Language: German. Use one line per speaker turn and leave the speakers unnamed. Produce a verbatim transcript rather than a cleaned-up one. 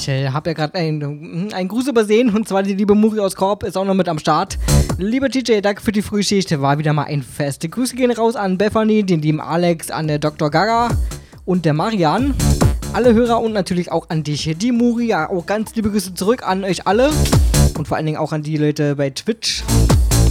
Ich äh, habe ja gerade einen, einen Gruß übersehen und zwar die liebe Muri aus Korb ist auch noch mit am Start. Lieber D J, danke für die Frühschicht, war wieder mal ein Fest. Grüße gehen raus an Bethany, den lieben Alex, an der Doktor Gaga und der Marian. Alle Hörer und natürlich auch an dich, die Muri. Ja, auch ganz liebe Grüße zurück an euch alle und vor allen Dingen auch an die Leute bei Twitch.